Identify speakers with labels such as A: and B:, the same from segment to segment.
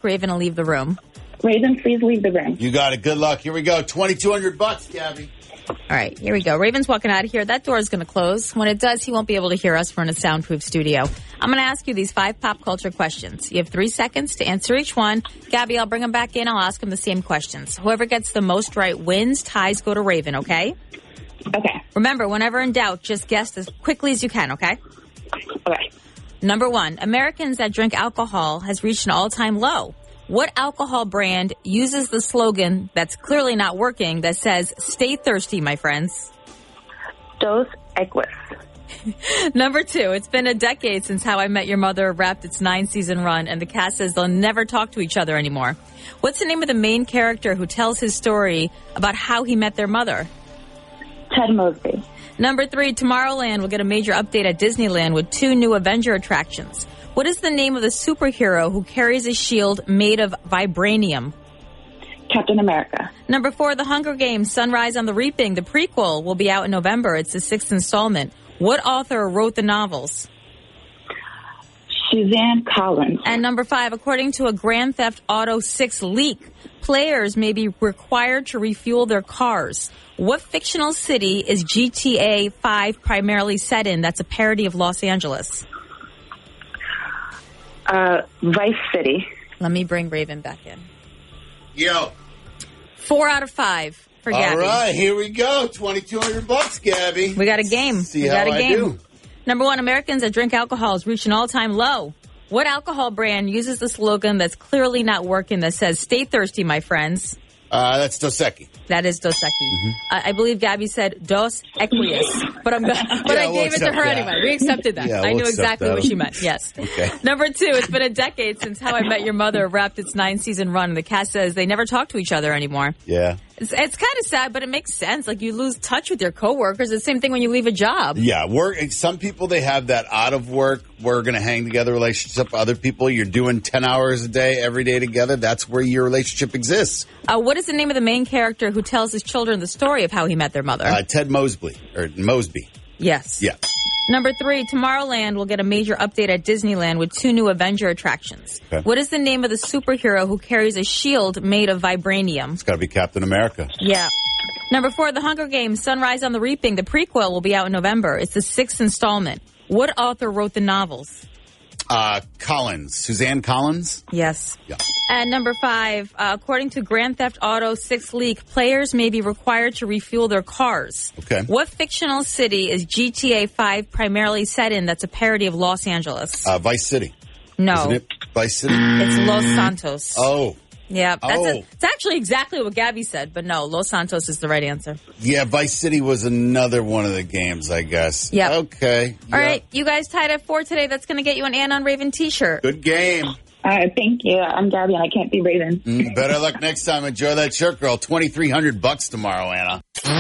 A: Raven to leave the room.
B: Raven, please leave the room.
C: You got it. Good luck. Here we go. $2,200, Gabby.
A: All right, here we go. Raven's walking out of here. That door is going to close. When it does, he won't be able to hear us. We're in a soundproof studio. I'm going to ask you these 5 pop culture questions. You have 3 seconds to answer each one. Gabby, I'll bring him back in. I'll ask him the same questions. Whoever gets the most right wins. Ties go to Raven, okay?
B: Okay.
A: Remember, whenever in doubt, just guess as quickly as you can, okay?
B: Okay.
A: Number 1, Americans that drink alcohol has reached an all-time low. What alcohol brand uses the slogan that's clearly not working that says, "Stay thirsty, my friends"?
B: Dos Equis.
A: Number 2, it's been a decade since How I Met Your Mother wrapped its 9-season run, and the cast says they'll never talk to each other anymore. What's the name of the main character who tells his story about how he met their mother?
B: Ted Mosby.
A: Number 3, Tomorrowland will get a major update at Disneyland with 2 new Avenger attractions. What is the name of the superhero who carries a shield made of vibranium?
B: Captain America.
A: Number 4, The Hunger Games, Sunrise on the Reaping, the prequel, will be out in November. It's the 6th installment. What author wrote the novels?
B: Suzanne Collins.
A: And number 5, according to a Grand Theft Auto 6 leak, players may be required to refuel their cars. What fictional city is GTA 5 primarily set in that's a parody of Los Angeles?
B: Vice City.
A: Let me bring Raven back in.
C: Yo.
A: 4 out of 5 for Gabby.
C: All right, here we go. $2,200, Gabby.
A: We got a game.
C: See how I do.
A: Number 1, Americans that drink alcohol has reached an all-time low. What alcohol brand uses the slogan that's clearly not working that says, "Stay thirsty, my friends"?
C: That's Dos Equis.
A: That is Dos Equis.
C: Mm-hmm.
A: I believe Gabby said Dos Equis, but I gave it to her anyway. We accepted that.
C: Yeah,
A: I knew exactly what she meant. Yes.
C: Okay.
A: Number 2, it's been a decade since How I Met Your Mother wrapped its 9-season run, and the cast says they never talk to each other anymore.
C: Yeah.
A: It's kind of sad, but it makes sense. Like, you lose touch with your coworkers. It's the same thing when you leave a job.
C: Yeah, some people, they have that out of work, we're going to hang together relationship. Other people, you're doing 10 hours a day, every day together. That's where your relationship exists.
A: What is the name of the main character who tells his children the story of how he met their mother?
C: Ted Mosby.
A: Yes.
C: Yeah.
A: Number 3, Tomorrowland will get a major update at Disneyland with 2 new Avenger attractions.
C: Okay.
A: What is the name of the superhero who carries a shield made of vibranium?
C: It's got to be Captain America.
A: Yeah. Number 4, The Hunger Games, Sunrise on the Reaping, the prequel, will be out in November. It's the 6th installment. What author wrote the novels?
C: Collins. Suzanne Collins?
A: Yes.
C: Yeah.
A: And number 5, according to Grand Theft Auto 6 leak, players may be required to refuel their cars.
C: Okay.
A: What fictional city is GTA 5 primarily set in that's a parody of Los Angeles?
C: Vice City.
A: No.
C: Isn't it Vice City?
A: It's Los Santos.
C: Oh.
A: Yeah, it's actually exactly what Gabby said, but no, Los Santos is the right answer.
C: Yeah, Vice City was another one of the games, I guess.
A: Yeah.
C: Okay.
A: All right, you guys tied at 4 today. That's going to get you an Ann on Raven t-shirt.
C: Good game.
B: Thank you. I'm Gabby, and I can't be Raven.
C: Better luck next time. Enjoy that shirt, girl. $2,300 tomorrow, Anna.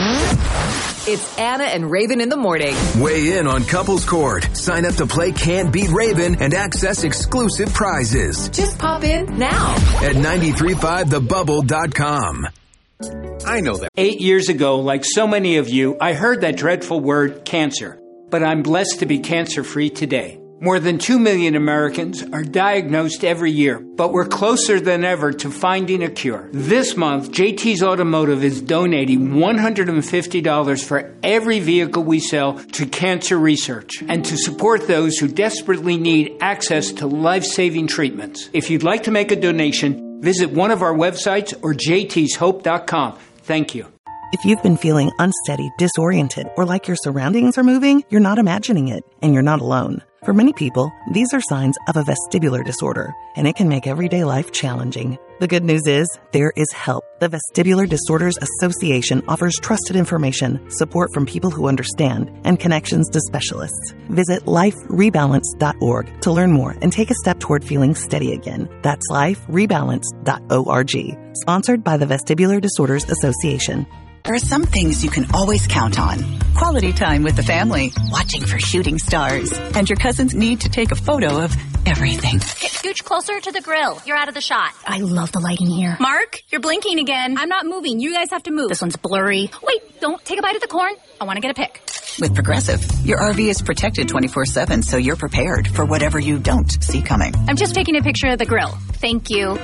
D: It's Anna and Raven in the morning.
E: Weigh in on Couples Court. Sign up to play Can't Beat Raven and access exclusive prizes.
D: Just pop in now
E: at 935thebubble.com.
F: I know that. 8 years ago, like so many of you, I heard that dreadful word cancer. But I'm blessed to be cancer-free today. More than 2 million Americans are diagnosed every year, but we're closer than ever to finding a cure. This month, JT's Automotive is donating $150 for every vehicle we sell to cancer research and to support those who desperately need access to life-saving treatments. If you'd like to make a donation, visit one of our websites or jtshope.com. Thank you.
G: If you've been feeling unsteady, disoriented, or like your surroundings are moving, you're not imagining it, and you're not alone. For many people, these are signs of a vestibular disorder, and it can make everyday life challenging. The good news is, there is help. The Vestibular Disorders Association offers trusted information, support from people who understand, and connections to specialists. Visit liferebalance.org to learn more and take a step toward feeling steady again. That's liferebalance.org. Sponsored by the Vestibular Disorders Association.
H: There are some things you can always count on. Quality time with the family, watching for shooting stars, and your cousin's need to take a photo of everything.
I: Scooch closer to the grill. You're out of the shot.
J: I love the lighting here.
I: Mark, you're blinking again. I'm not moving. You guys have to move.
J: This one's blurry.
I: Wait, don't take a bite of the corn. I want to get a pic.
H: With Progressive, your RV is protected 24/7, so you're prepared for whatever you don't see coming.
I: I'm just taking a picture of the grill. Thank you.